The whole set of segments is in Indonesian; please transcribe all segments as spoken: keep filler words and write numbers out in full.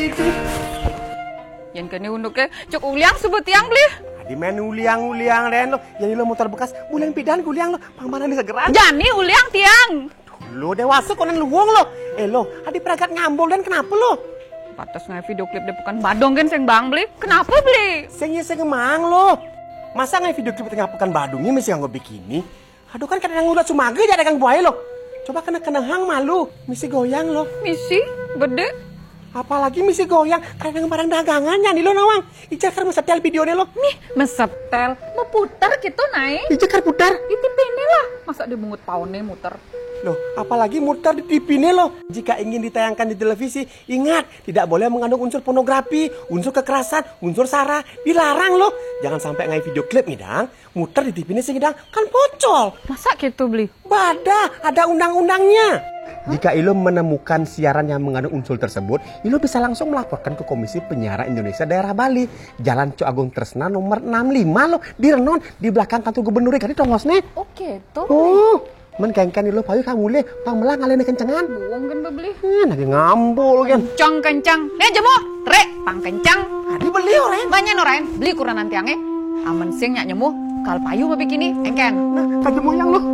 Yang kini unduknya cok uliang sebut tiang beli. Di main uliang-uliang den lo, yang lo motor bekas, bulan pidan uliang lo, pangmanan di segeran. Jani uliang tiang. Lo dewasa konen luwung lo. Eh lo, adi peragat ngambol dan kenapa lo? Patas ngai video klip deh bukan badong kan seng bang beli. Kenapa beli? Seng ya seng emang lo. Masa ngai video klip tengah pekan badungnya mesti nganggo bikini? Aduh kan kadang ngulat sumaga jadi kang buaya lo. Coba kena kena hang malu, misi goyang lo. Misi gede. Apalagi misi goyang kayak barang dagangannya nih lo nawang. Ija kan mesetel videonya lo. Nih mesetel, mau putar gitu naik. Ija kan putar. Itu ini lah. Masa dibungut paune muter. Loh, apalagi muter di T V nih lo. Jika ingin ditayangkan di televisi, ingat tidak boleh mengandung unsur pornografi, unsur kekerasan, unsur sara, dilarang lo. Jangan sampai ngai video klip ngidang, muter di T V ini singidang kan pocol. Masa gitu beli? Bada, ada undang-undangnya. Jika Ilo menemukan siaran yang mengandung unsur tersebut, Ilo bisa langsung melaporkan ke Komisi Penyiaran Indonesia Daerah Bali. Jalan Cok Agung Tresna nomor enam puluh lima lo, di Renon, di belakang kantor gubernur kan itu ngosne. Oke, tuh. Oh, men kengken Ilo payu kamu le, pang melang alene kencengan. Buang kan beli. Eh, lagi ngambul kan. Kencang kencang. Nih jemo, re, pang kencang. Adi beli orang. Banyak orang, beli kurang nanti ange. Aman sing nyak nyemu, kal payu babi kini, engken. Nah, kajemu yang lo.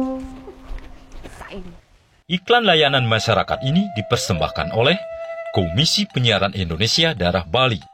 Iklan layanan masyarakat ini dipersembahkan oleh Komisi Penyiaran Indonesia Daerah Bali.